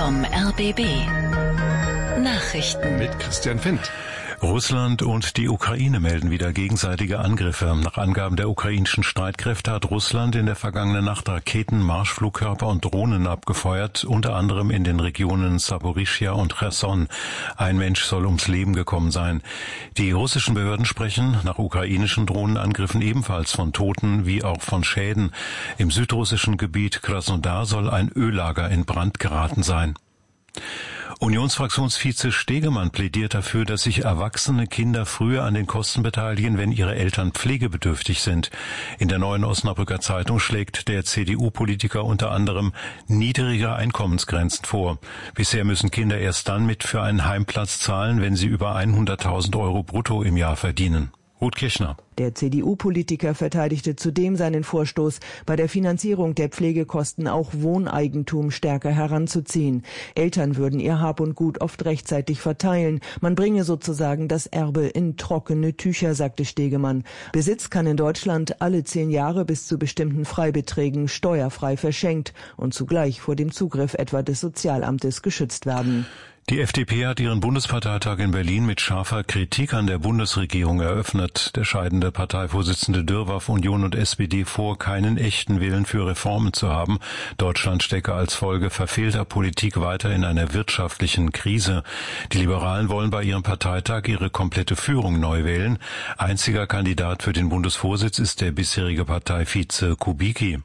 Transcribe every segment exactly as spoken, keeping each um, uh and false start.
vom R B B. Nachrichten mit Christian Fendt. Russland und die Ukraine melden wieder gegenseitige Angriffe. Nach Angaben der ukrainischen Streitkräfte hat Russland in der vergangenen Nacht Raketen, Marschflugkörper und Drohnen abgefeuert, unter anderem in den Regionen Saporischschja und Cherson. Ein Mensch soll ums Leben gekommen sein. Die russischen Behörden sprechen nach ukrainischen Drohnenangriffen ebenfalls von Toten wie auch von Schäden. Im südrussischen Gebiet Krasnodar soll ein Öllager in Brand geraten sein. Unionsfraktionsvize Stegemann plädiert dafür, dass sich erwachsene Kinder früher an den Kosten beteiligen, wenn ihre Eltern pflegebedürftig sind. In der Neuen Osnabrücker Zeitung schlägt der C D U-Politiker unter anderem niedrige Einkommensgrenzen vor. Bisher müssen Kinder erst dann mit für einen Heimplatz zahlen, wenn sie über hunderttausend Euro brutto im Jahr verdienen. Ruth Kirchner. Der C D U-Politiker verteidigte zudem seinen Vorstoß, bei der Finanzierung der Pflegekosten auch Wohneigentum stärker heranzuziehen. Eltern würden ihr Hab und Gut oft rechtzeitig verteilen. Man bringe sozusagen das Erbe in trockene Tücher, sagte Stegemann. Besitz kann in Deutschland alle zehn Jahre bis zu bestimmten Freibeträgen steuerfrei verschenkt und zugleich vor dem Zugriff etwa des Sozialamtes geschützt werden. Die F D P hat ihren Bundesparteitag in Berlin mit scharfer Kritik an der Bundesregierung eröffnet. Der scheidende Parteivorsitzende Dürr warf Union und S P D vor, keinen echten Willen für Reformen zu haben. Deutschland stecke als Folge verfehlter Politik weiter in einer wirtschaftlichen Krise. Die Liberalen wollen bei ihrem Parteitag ihre komplette Führung neu wählen. Einziger Kandidat für den Bundesvorsitz ist der bisherige Parteivize Kubicki.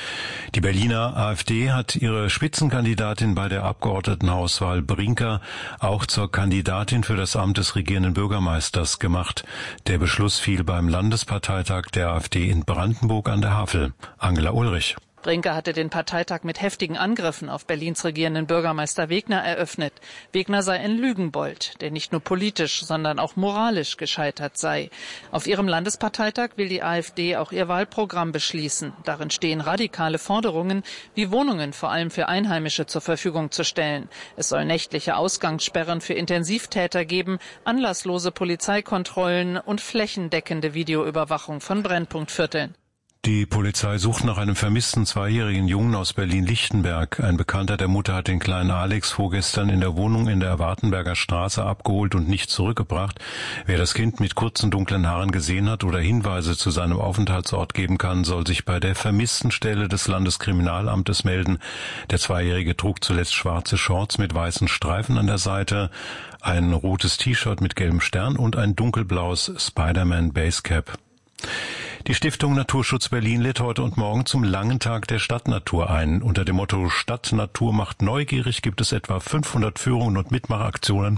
Die Berliner AfD hat ihre Spitzenkandidatin bei der Abgeordnetenhauswahl Brinker auch zur Kandidatin für das Amt des regierenden Bürgermeisters gemacht. Der Beschluss fiel beim Landesparteitag der AfD in Brandenburg an der Havel. Angela Ulrich. Brinker hatte den Parteitag mit heftigen Angriffen auf Berlins regierenden Bürgermeister Wegner eröffnet. Wegner sei ein Lügenbold, der nicht nur politisch, sondern auch moralisch gescheitert sei. Auf ihrem Landesparteitag will die AfD auch ihr Wahlprogramm beschließen. Darin stehen radikale Forderungen, wie Wohnungen vor allem für Einheimische zur Verfügung zu stellen. Es soll nächtliche Ausgangssperren für Intensivtäter geben, anlasslose Polizeikontrollen und flächendeckende Videoüberwachung von Brennpunktvierteln. Die Polizei sucht nach einem vermissten zweijährigen Jungen aus Berlin-Lichtenberg. Ein Bekannter der Mutter hat den kleinen Alex vorgestern in der Wohnung in der Wartenberger Straße abgeholt und nicht zurückgebracht. Wer das Kind mit kurzen dunklen Haaren gesehen hat oder Hinweise zu seinem Aufenthaltsort geben kann, soll sich bei der Vermisstenstelle des Landeskriminalamtes melden. Der Zweijährige trug zuletzt schwarze Shorts mit weißen Streifen an der Seite, ein rotes T-Shirt mit gelbem Stern und ein dunkelblaues Spider-Man Basecap. Die Stiftung Naturschutz Berlin lädt heute und morgen zum langen Tag der Stadtnatur ein. Unter dem Motto Stadtnatur macht neugierig gibt es etwa fünfhundert Führungen und Mitmachaktionen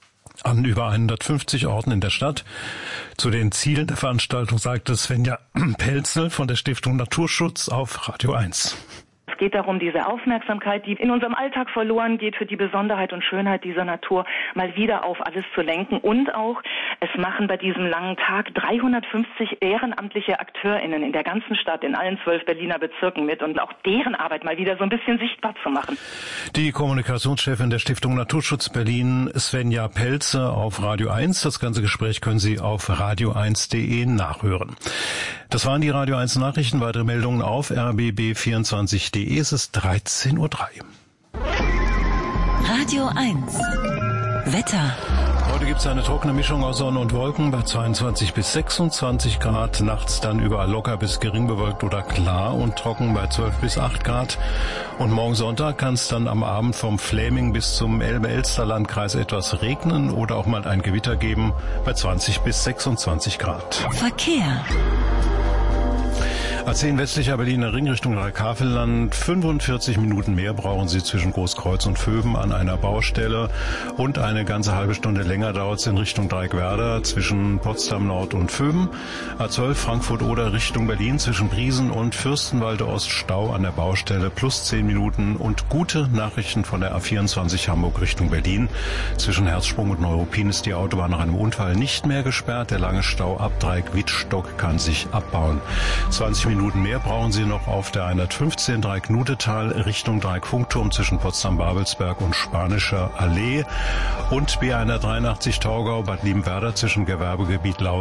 an über hundertfünfzig Orten in der Stadt. Zu den Zielen der Veranstaltung sagte Svenja Pelzel von der Stiftung Naturschutz auf Radio eins. Es geht darum, diese Aufmerksamkeit, die in unserem Alltag verloren geht, für die Besonderheit und Schönheit dieser Natur mal wieder auf alles zu lenken. Und auch, es machen bei diesem langen Tag dreihundertfünfzig ehrenamtliche AkteurInnen in der ganzen Stadt, in allen zwölf Berliner Bezirken mit und auch deren Arbeit mal wieder so ein bisschen sichtbar zu machen. Die Kommunikationschefin der Stiftung Naturschutz Berlin, Svenja Pelze, auf Radio eins. Das ganze Gespräch können Sie auf radio eins punkt de nachhören. Das waren die Radio eins Nachrichten. Weitere Meldungen auf r b b vierundzwanzig punkt de. Es ist dreizehn Uhr drei. Radio eins Wetter. Heute gibt es eine trockene Mischung aus Sonne und Wolken bei zweiundzwanzig bis sechsundzwanzig Grad. Nachts dann überall locker bis gering bewölkt oder klar und trocken bei zwölf bis acht Grad. Und morgen Sonntag kann es dann am Abend vom Fläming bis zum Elbe-Elster-Landkreis etwas regnen oder auch mal ein Gewitter geben bei zwanzig bis sechsundzwanzig Grad. Verkehr. A zehn westlicher Berliner Ring Richtung Dreikäfelland. fünfundvierzig Minuten mehr brauchen Sie zwischen Großkreuz und Vöben an einer Baustelle. Und eine ganze halbe Stunde länger dauert es in Richtung Dreieckwerder zwischen Potsdam Nord und Vöben. A zwölf Frankfurt-Oder Richtung Berlin zwischen Briesen und Fürstenwalde Ost Stau an der Baustelle plus zehn Minuten. Und gute Nachrichten von der A vierundzwanzig Hamburg Richtung Berlin. Zwischen Herzsprung und Neuruppin ist die Autobahn nach einem Unfall nicht mehr gesperrt. Der lange Stau ab Dreieck-Wittstock kann sich abbauen. zwanzig Minuten mehr brauchen Sie noch auf der hundertfünfzehn Dreieck-Nudetal Richtung Dreieck-Funkturm zwischen Potsdam-Babelsberg und Spanischer Allee und B hundertdreiundachtzig Taugau Bad Liebenwerda zwischen Gewerbegebiet Lau